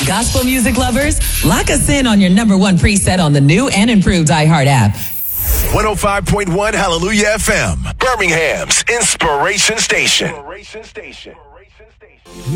Gospel music lovers, lock us in on your number one preset on the new and improved iHeart app. 105.1 Hallelujah FM, Birmingham's Inspiration Station.